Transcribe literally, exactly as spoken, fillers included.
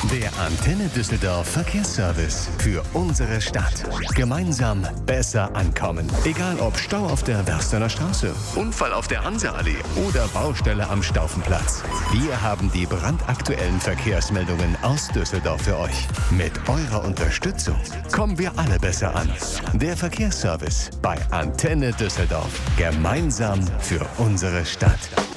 Der Antenne Düsseldorf Verkehrsservice für unsere Stadt. Gemeinsam besser ankommen. Egal ob Stau auf der Werstener Straße, Unfall auf der Hanseallee oder Baustelle am Staufenplatz. Wir haben die brandaktuellen Verkehrsmeldungen aus Düsseldorf für euch. Mit eurer Unterstützung kommen wir alle besser an. Der Verkehrsservice bei Antenne Düsseldorf. Gemeinsam für unsere Stadt.